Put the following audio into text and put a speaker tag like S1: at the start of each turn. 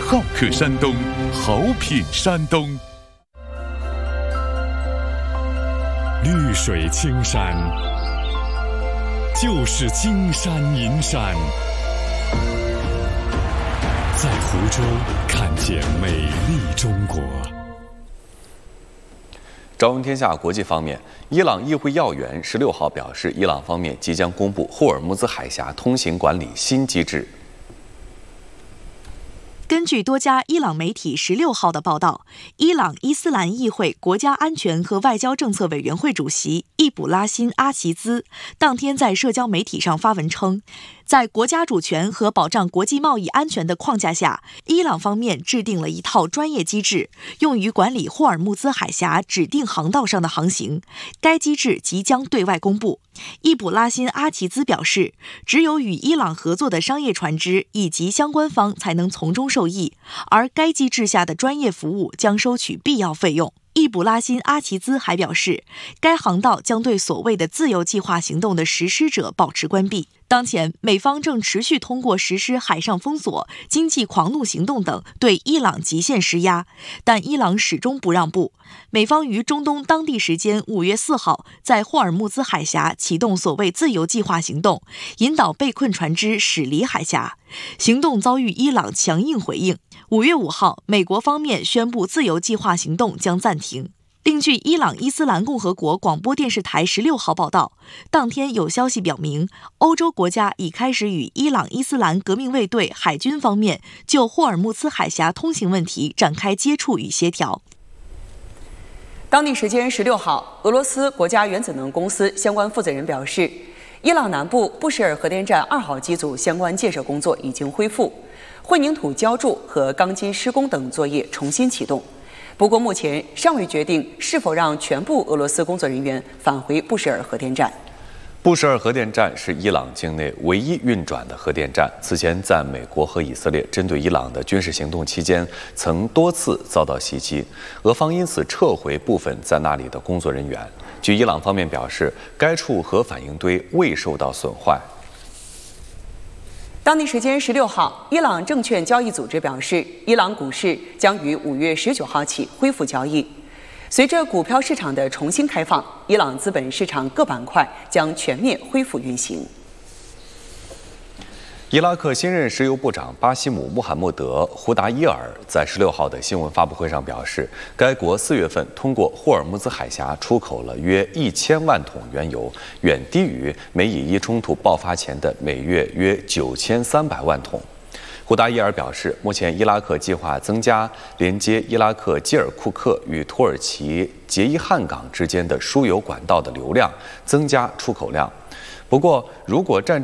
S1: 好客山东，好品山东。
S2: 绿水青山，就是金山银山。在福州看见美丽中国。
S3: 朝闻天下国际方面，伊朗议会要员16号表示，伊朗方面即将公布霍尔木兹海峡通行管理新机制。
S4: 根据多家伊朗媒体16号的报道，伊朗伊斯兰议会国家安全和外交政策委员会主席易卜拉欣·阿齐兹当天在社交媒体上发文称，在国家主权和保障国际贸易安全的框架下，伊朗方面制定了一套专业机制，用于管理霍尔木兹海峡指定航道上的航行。该机制即将对外公布。易卜拉欣·阿齐兹表示，只有与伊朗合作的商业船只以及相关方才能从中受益，而该机制下的专业服务将收取必要费用。易卜拉欣·阿齐兹还表示，该航道将对所谓的自由计划行动的实施者保持关闭。当前，美方正持续通过实施海上封锁、经济狂怒行动等对伊朗极限施压，但伊朗始终不让步。美方于中东当地时间5月4号在霍尔木兹海峡启动所谓自由计划行动，引导被困船只驶离海峡。行动遭遇伊朗强硬回应。5月5号，美国方面宣布自由计划行动将暂停。另据伊朗伊斯兰共和国广播电视台16号报道，当天有消息表明，欧洲国家已开始与伊朗伊斯兰革命卫队海军方面就霍尔木兹海峡通行问题展开接触与协调。
S5: 当地时间16号，俄罗斯国家原子能公司相关负责人表示，伊朗南部布什尔核电站2号机组相关建设工作已经恢复，混凝土浇筑和钢筋施工等作业重新启动。不过，目前尚未决定是否让全部俄罗斯工作人员返回布什尔核电站。
S3: 布什尔核电站是伊朗境内唯一运转的核电站。此前，在美国和以色列针对伊朗的军事行动期间，曾多次遭到袭击，俄方因此撤回部分在那里的工作人员。据伊朗方面表示，该处核反应堆未受到损坏。
S5: 当地时间16号，伊朗证券交易组织表示，伊朗股市将于5月19号起恢复交易。随着股票市场的重新开放，伊朗资本市场各板块将全面恢复运行。
S3: 伊拉克新任石油部长巴西姆·穆罕默德·胡达伊尔在16号的新闻发布会上表示，该国4月份通过霍尔木兹海峡出口了约1000万桶原油，远低于美以伊冲突爆发前的每月约9300万桶。胡达伊尔表示，目前伊拉克计划增加连接伊拉克基尔库克与土耳其杰伊汉港之间的输油管道的流量，增加出口量。不过，如果战